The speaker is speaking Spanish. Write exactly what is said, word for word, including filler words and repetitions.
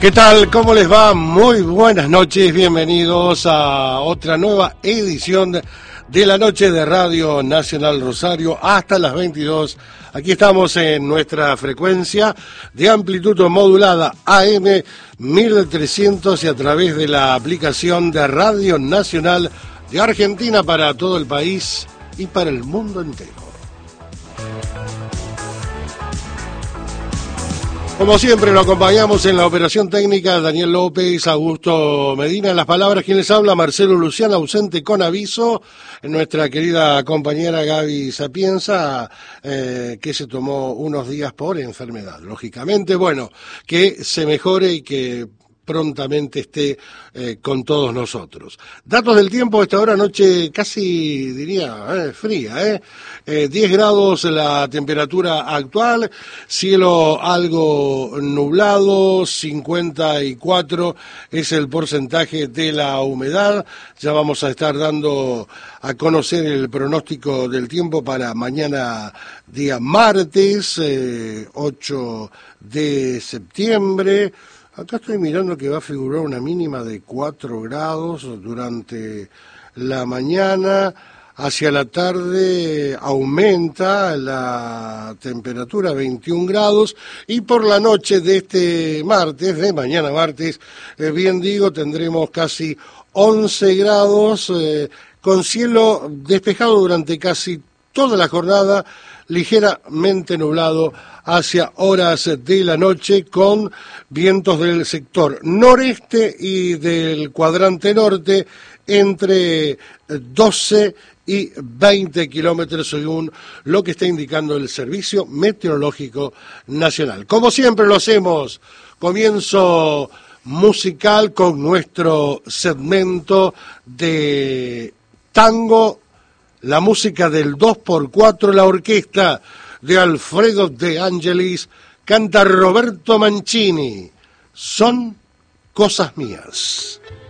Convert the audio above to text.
¿Qué tal? ¿Cómo les va? Muy buenas noches, bienvenidos a otra nueva edición de, de la noche de Radio Nacional Rosario hasta las veintidós. Aquí estamos en nuestra frecuencia de amplitud modulada A M mil trescientos y a través de la aplicación de Radio Nacional de Argentina para todo el país y para el mundo entero. Como siempre, lo acompañamos en la operación técnica Daniel López, Augusto Medina. En las palabras, quien les habla, Marcelo Luciano, ausente con aviso. Nuestra querida compañera Gaby Sapienza, eh, que se tomó unos días por enfermedad. Lógicamente, bueno, que se mejore y que prontamente esté eh, con todos nosotros. Datos del tiempo, esta hora noche casi diría eh, fría, eh. eh diez grados la temperatura actual, cielo algo nublado, cincuenta y cuatro es el porcentaje de la humedad. Ya vamos a estar dando a conocer el pronóstico del tiempo para mañana día martes, eh, ocho de septiembre. Acá estoy mirando que va a figurar una mínima de cuatro grados durante la mañana. Hacia la tarde aumenta la temperatura a veintiún grados y por la noche de este martes, de mañana martes, eh, bien digo, tendremos casi once grados eh, con cielo despejado durante casi toda la jornada, ligeramente nublado hacia horas de la noche con vientos del sector noreste y del cuadrante norte entre doce y veinte kilómetros según lo que está indicando el Servicio Meteorológico Nacional. Como siempre lo hacemos, comienzo musical con nuestro segmento de tango, la música del dos por cuatro, la orquesta de Alfredo De Angelis, canta Roberto Mancini. Son cosas mías.